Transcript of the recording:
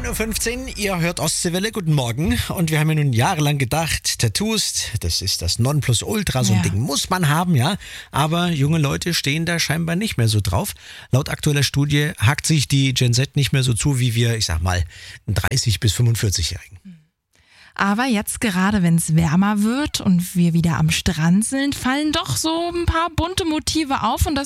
9.15 Uhr, ihr hört Ostseewelle, guten Morgen. Und wir haben ja nun jahrelang gedacht, Tattoos, das ist das Nonplusultra, so ein Ding muss man haben, ja. Aber junge Leute stehen da scheinbar nicht mehr so drauf. Laut aktueller Studie hackt sich die Gen Z nicht mehr so zu wie wir, ich sag mal, 30- bis 45-Jährigen. Aber jetzt gerade, wenn es wärmer wird und wir wieder am Strand sind, fallen doch so ein paar bunte Motive auf und das